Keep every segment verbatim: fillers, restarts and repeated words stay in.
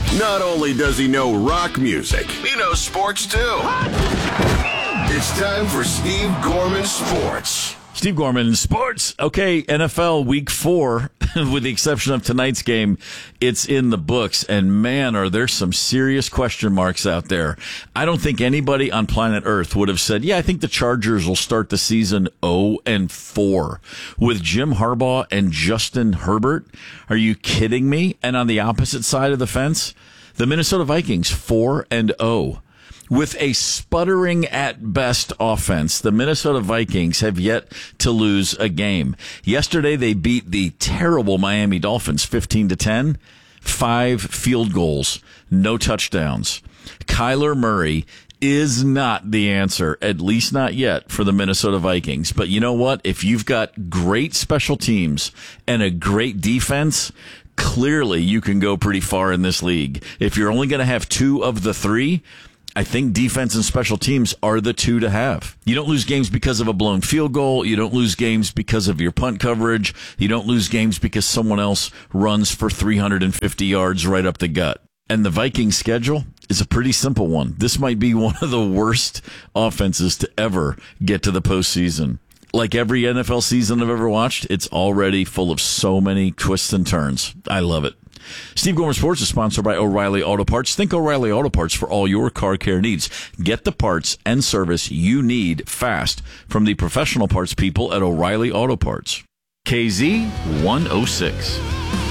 Not only does he know rock music, he knows sports too. It's time for Steve Gorman Sports. Steve Gorman Sports. Okay, N F L Week Four, with the exception of tonight's game, it's in the books. And man, are there some serious question marks out there. I don't think anybody on planet Earth would have said, yeah, I think the Chargers will start the season oh and four with Jim Harbaugh and Justin Herbert. Are you kidding me? And on the opposite side of the fence, the Minnesota Vikings four and oh. With a sputtering at best offense, the Minnesota Vikings have yet to lose a game. Yesterday, they beat the terrible Miami Dolphins fifteen to ten. Five field goals, no touchdowns. Kyler Murray is not the answer, at least not yet, for the Minnesota Vikings. But you know what? If you've got great special teams and a great defense, clearly you can go pretty far in this league. If you're only going to have two of the three, I think defense and special teams are the two to have. You don't lose games because of a blown field goal. You don't lose games because of your punt coverage. You don't lose games because someone else runs for three hundred fifty yards right up the gut. And the Vikings schedule is a pretty simple one. This might be one of the worst offenses to ever get to the postseason. Like every N F L season I've ever watched, it's already full of so many twists and turns. I love it. Steve Gorman Sports is sponsored by O'Reilly Auto Parts. Think O'Reilly Auto Parts for all your car care needs. Get the parts and service you need fast from the professional parts people at O'Reilly Auto Parts. K Z one oh six.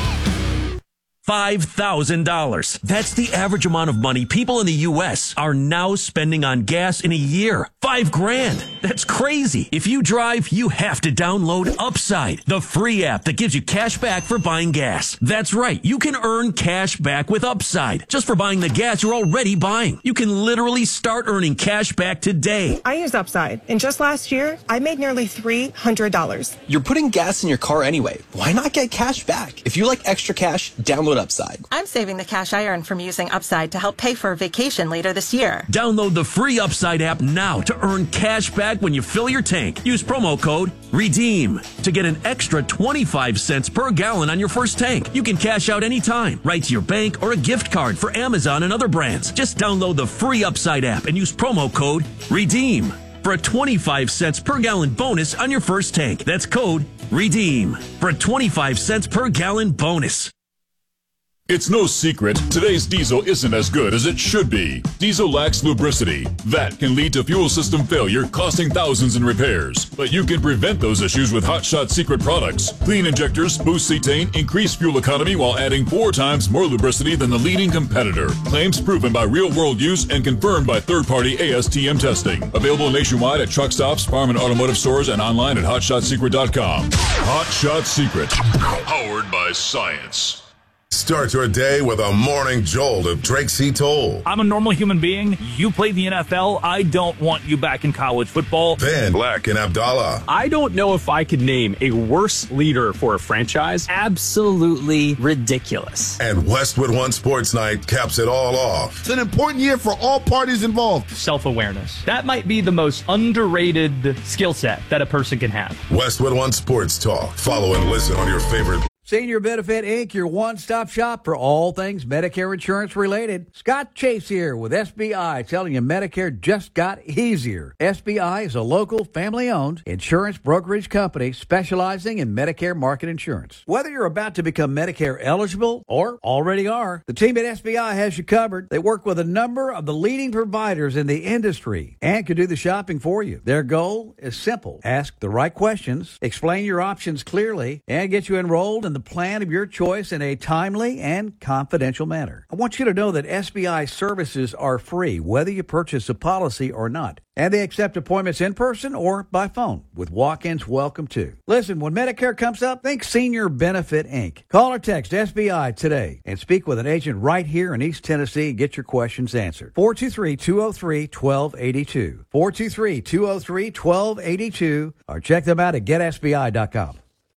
five thousand dollars. That's the average amount of money people in the U S are now spending on gas in a year. Five grand. That's crazy. If you drive, you have to download Upside, the free app that gives you cash back for buying gas. That's right. You can earn cash back with Upside just for buying the gas you're already buying. You can literally start earning cash back today. I use Upside, and just last year, I made nearly three hundred dollars. You're putting gas in your car anyway. Why not get cash back? If you like extra cash, download Upside. I'm saving the cash I earn from using Upside to help pay for a vacation later this year. Download the free Upside app now to earn cash back when you fill your tank. Use promo code REDEEM to get an extra twenty-five cents per gallon on your first tank. You can cash out anytime, right to your bank or a gift card for Amazon and other brands. Just download the free Upside app and use promo code REDEEM for a twenty-five cents per gallon bonus on your first tank. That's code REDEEM for a twenty-five cents per gallon bonus. It's no secret, today's diesel isn't as good as it should be. Diesel lacks lubricity. That can lead to fuel system failure, costing thousands in repairs. But you can prevent those issues with Hot Shot Secret products. Clean injectors, boost cetane, increase fuel economy while adding four times more lubricity than the leading competitor. Claims proven by real-world use and confirmed by third-party A S T M testing. Available nationwide at truck stops, farm and automotive stores, and online at hot shot secret dot com. Hot Shot Secret. Powered by science. Start your day with a morning jolt of Drake C. Toll. I'm a normal human being. You play the N F L. I don't want you back in college football. Then Black and Abdallah. I don't know if I could name a worse leader for a franchise. Absolutely ridiculous. And Westwood One Sports Night caps it all off. It's an important year for all parties involved. Self-awareness. That might be the most underrated skill set that a person can have. Westwood One Sports Talk. Follow and listen on your favorite Senior Benefit Incorporated, your one-stop shop for all things Medicare insurance related. Scott Chase here with S B I, telling you Medicare just got easier. S B I is a local, family-owned insurance brokerage company specializing in Medicare market insurance. Whether you're about to become Medicare eligible or already are, the team at S B I has you covered. They work with a number of the leading providers in the industry and can do the shopping for you. Their goal is simple. Ask the right questions, explain your options clearly, and get you enrolled in the plan of your choice in a timely and confidential manner. I want you to know that S B I services are free, whether you purchase a policy or not. And they accept appointments in person or by phone, with walk-ins welcome too. Listen, when Medicare comes up, think Senior Benefit Incorporated. Call or text S B I today and speak with an agent right here in East Tennessee and get your questions answered. four two three, two oh three, one two eight two. four two three, two oh three, one two eight two. Or check them out at get S B I dot com.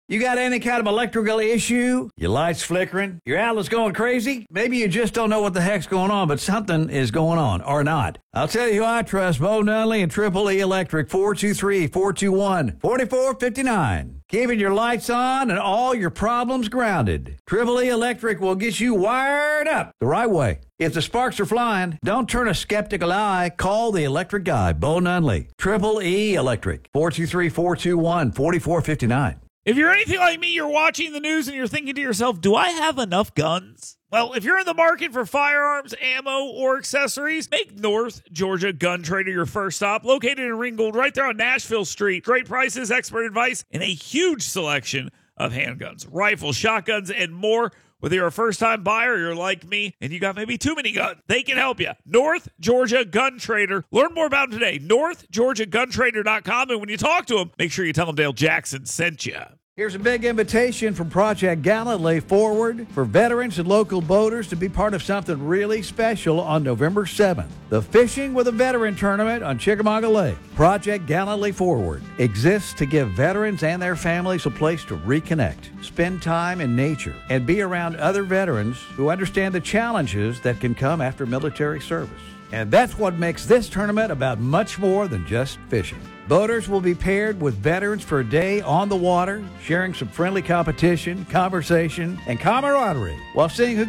You got any kind of electrical issue? Your light's flickering? Your outlet's going crazy? Maybe you just don't know what the heck's going on, but something is going on, or not. I'll tell you who I trust, Bo Nunley and Triple E Electric, four two three, four two one, four four five nine. Keeping your lights on and all your problems grounded. Triple E Electric will get you wired up the right way. If the sparks are flying, don't turn a skeptical eye. Call the electric guy, Bo Nunley. Triple E Electric, four two three, four two one, four four five nine. If you're anything like me, you're watching the news and you're thinking to yourself, do I have enough guns? Well, if you're in the market for firearms, ammo, or accessories, make North Georgia Gun Trader your first stop. Located in Ringgold, right there on Nashville Street. Great prices, expert advice, and a huge selection of handguns, rifles, shotguns, and more. Whether you're a first-time buyer or you're like me and you got maybe too many guns, they can help you. North Georgia Gun Trader. Learn more about them today. north georgia gun trader dot com. And when you talk to them, make sure you tell them Dale Jackson sent you. Here's a big invitation from Project Galilee Forward for veterans and local boaters to be part of something really special on November seventh. The Fishing with a Veteran Tournament on Chickamauga Lake. Project Galilee Forward exists to give veterans and their families a place to reconnect, spend time in nature, and be around other veterans who understand the challenges that can come after military service. And that's what makes this tournament about much more than just fishing. Boaters will be paired with veterans for a day on the water, sharing some friendly competition, conversation, and camaraderie while seeing who